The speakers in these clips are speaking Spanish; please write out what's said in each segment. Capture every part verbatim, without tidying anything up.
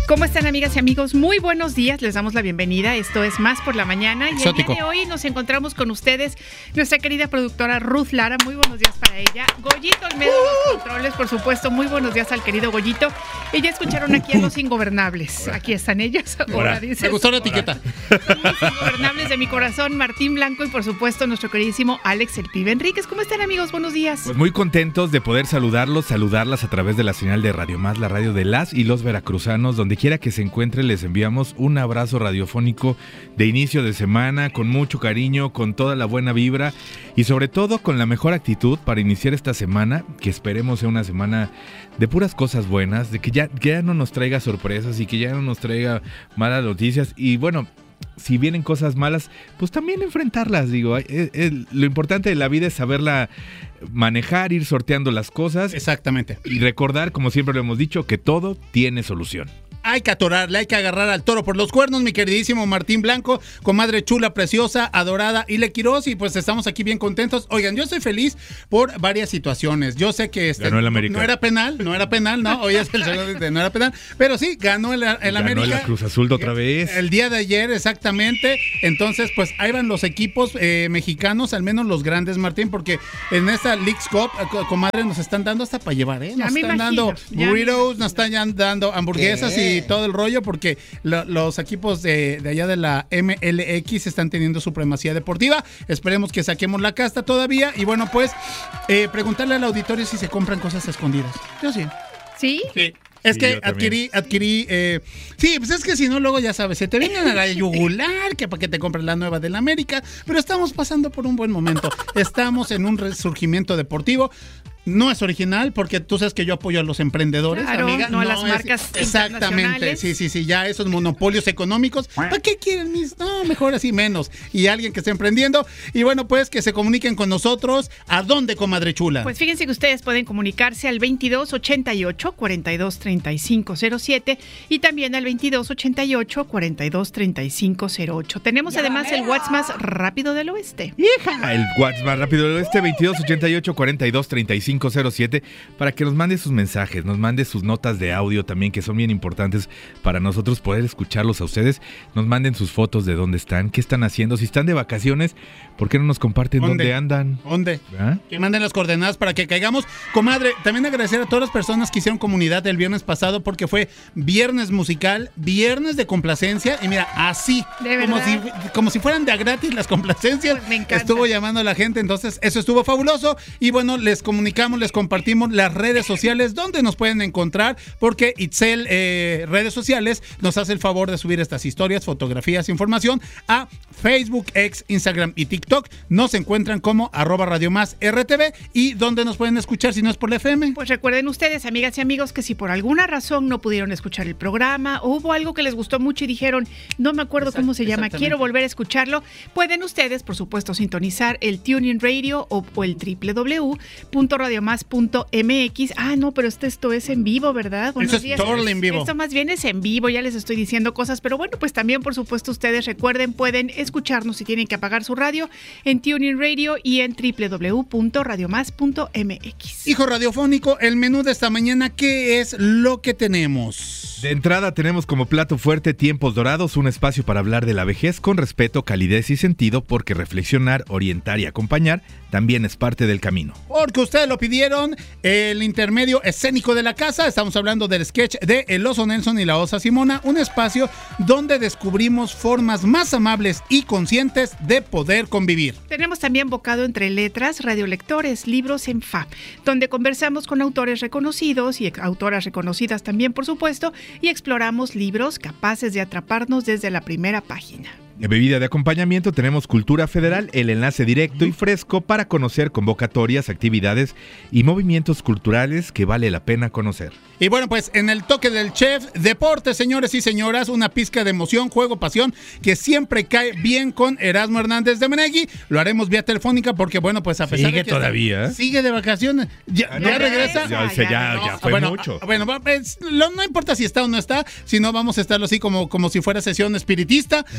¿Cómo están, amigas y amigos? Muy buenos días, les damos la bienvenida. Esto es Más por la Mañana y Exótico. El día de hoy nos encontramos con ustedes nuestra querida productora Ruth Lara. Muy buenos días para ella. Goyito Olmedo de los controles, por supuesto. Muy buenos días al querido Goyito. Y ya escucharon aquí a los ingobernables. Hola. Aquí están ellos. Hola. Ahora dices, Me gustó la etiqueta. son mis ingobernables de mi corazón, Martín Blanco y por supuesto nuestro queridísimo Alex El Pibe Enríquez. ¿Cómo están, amigos? Buenos días. Pues muy contentos de poder saludarlos, saludarlas a través de la señal de Radio Más, la radio de las y los veracruzanos. Donde quiera que se encuentren, les enviamos un abrazo radiofónico de inicio de semana, con mucho cariño, con toda la buena vibra y sobre todo con la mejor actitud para iniciar esta semana, que esperemos sea una semana de puras cosas buenas, de que ya, que ya no nos traiga sorpresas y que ya no nos traiga malas noticias. Y bueno, si vienen cosas malas, pues también enfrentarlas, digo. Es, es, lo importante de la vida es saberla manejar, ir sorteando las cosas. Exactamente. Y recordar, como siempre lo hemos dicho, que todo tiene solución. Hay que atorarle, hay que agarrar al toro por los cuernos, mi queridísimo Martín Blanco, comadre chula, preciosa, adorada, Ile Quiroz, y pues estamos aquí bien contentos. Oigan, yo estoy feliz por varias situaciones. Yo sé que este, ganó el América. No era penal, no era penal, no, hoy es el señor de no era penal, pero sí, ganó el, el ganó América. Ganó la Cruz Azul de otra vez. El día de ayer, exactamente. Entonces, pues ahí van los equipos eh, mexicanos, al menos los grandes, Martín, porque en esta Leagues Cup, comadre, nos están dando hasta para llevar, ¿eh? Nos Ya me están imagino, dando ya burritos, nos están ya dando hamburguesas ¿Qué? y todo el rollo, porque lo, los equipos de, de allá de la M L X están teniendo supremacía deportiva. Esperemos que saquemos la casta todavía. Y bueno, pues, eh, preguntarle al auditorio si se compran cosas escondidas. Yo sí. ¿Sí? Sí. Es Sí, que yo también. adquirí, adquirí, eh, sí, pues es que si no, luego ya sabes, se te vienen a la yugular, que para que te compres la nueva del América, pero estamos pasando por un buen momento, estamos en un resurgimiento deportivo. No es original, porque tú sabes que yo apoyo a los emprendedores, Claro, amiga. no a las es- marcas Exactamente, internacionales. sí, sí, sí, ya esos monopolios económicos. ¿Para qué quieren mis? No, mejor así menos. Y alguien que esté emprendiendo. Y bueno, pues que se comuniquen con nosotros. ¿A dónde, comadre chula? Pues fíjense que ustedes pueden comunicarse al veintidós ochenta y ocho, cuarenta y dos treinta y cinco cero siete y también al veintidós ochenta y ocho, cuarenta y dos treinta y cinco cero ocho. Tenemos además el WhatsApp más rápido del oeste. ¡Hija! El WhatsApp más rápido del oeste, veintidós ochenta y ocho, cuarenta y dos treinta y cinco cero siete, para que nos mande sus mensajes, nos mande sus notas de audio también, que son bien importantes para nosotros poder escucharlos a ustedes. Nos manden sus fotos de dónde están, qué están haciendo. Si están de vacaciones, ¿por qué no nos comparten dónde, ¿Dónde? andan? ¿Dónde? ¿Ah? Que manden las coordenadas para que caigamos. Comadre, también agradecer a todas las personas que hicieron comunidad el viernes pasado, porque fue viernes musical, viernes de complacencia, y mira, así, ¿De como si, verdad? como si fueran de a gratis las complacencias. Pues me encanta. Estuvo llamando a la gente, entonces eso estuvo fabuloso. Y bueno, les comunicamos, les compartimos las redes sociales donde nos pueden encontrar, porque Itzel eh, Redes Sociales nos hace el favor de subir estas historias, fotografías, información a Facebook, X, Instagram y TikTok. Nos encuentran como arroba Radio Más R T V. ¿Y dónde nos pueden escuchar si no es por la F M? Pues recuerden ustedes, amigas y amigos, que si por alguna razón no pudieron escuchar el programa o hubo algo que les gustó mucho y dijeron, no me acuerdo Exact- cómo se llama, exactamente. quiero volver a escucharlo, pueden ustedes, por supuesto, sintonizar el TuneIn Radio o, o el doble u doble u doble u punto radio más punto m x. Ah, no, pero este, esto es en vivo, ¿verdad? Buenos Eso es días. totally en vivo. Esto más bien es en vivo, ya les estoy diciendo cosas, pero bueno, pues también, por supuesto, ustedes recuerden, pueden escucharnos si tienen que apagar su radio en TuneIn Radio y en doble u doble u doble u punto radio más punto m x. Hijo radiofónico, el menú de esta mañana, ¿qué es lo que tenemos? De entrada tenemos como plato fuerte Tiempos Dorados, un espacio para hablar de la vejez con respeto, calidez y sentido, porque reflexionar, orientar y acompañar también es parte del camino. Porque ustedes lo pidieron, el intermedio escénico de la casa. Estamos hablando del sketch de El Oso Nelson y la Osa Simona, un espacio donde descubrimos formas más amables y conscientes de poder convivir. Tenemos también Bocado entre Letras, radiolectores, libros en F A, donde conversamos con autores reconocidos y ex- autoras reconocidas también, por supuesto, y exploramos libros capaces de atraparnos desde la primera página. De bebida de acompañamiento tenemos Cultura Federal, el enlace directo y fresco para conocer convocatorias, actividades y movimientos culturales que vale la pena conocer. Y bueno, pues en el toque del chef, deporte, señores y señoras, una pizca de emoción, juego, pasión, que siempre cae bien con Erasmo Hernández de Menegui. Lo haremos vía telefónica porque, bueno, pues a pesar Sigue de que todavía, ¿eh? sigue de vacaciones. ¿Ya, Ah, ya no, regresa? Ya, ya, ya, No, ya fue bueno, mucho. ah, Bueno, va, pues, lo- no importa si está o no está, sino vamos a estarlo así como, como si fuera sesión espiritista. Eh,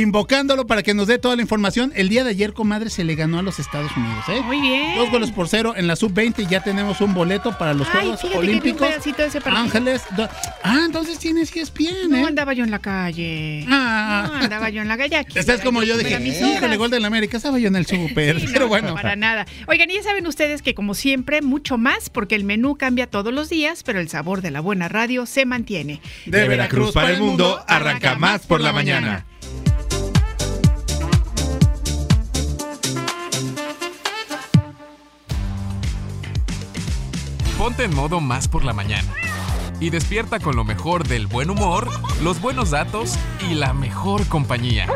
invocándolo para que nos dé toda la información. El día de ayer, comadre, se le ganó a los Estados Unidos, ¿eh? Muy bien. Dos goles por cero en la sub veinte y ya tenemos un boleto para los Ay, Juegos fíjate Olímpicos. que vi un pedacito de ese partido. Ángeles. Do- ah, entonces tienes E S P N, ¿eh? No andaba yo en la calle. Ah. No andaba yo en la calle. Aquí Estás como yo, dije, híjole, gol de la América, estaba yo en el súper, Sí, pero no, bueno. para nada. Oigan, y ya saben ustedes que como siempre, mucho más, porque el menú cambia todos los días, pero el sabor de la buena radio se mantiene. De Veracruz para el mundo, arranca Más por la Mañana. Ponte en modo Más por la Mañana y despierta con lo mejor del buen humor, los buenos datos y la mejor compañía.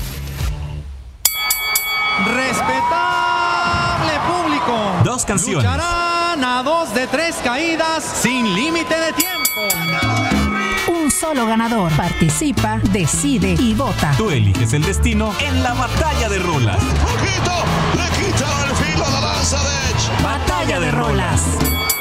Respetable público. Dos canciones. Lucharán a dos de tres caídas sin límite de tiempo. Un solo ganador. Participa, decide y vota. Tú eliges el destino en la batalla de rolas. Poquito, le quitaron el filo a la lanza de Edge. Batalla de rolas.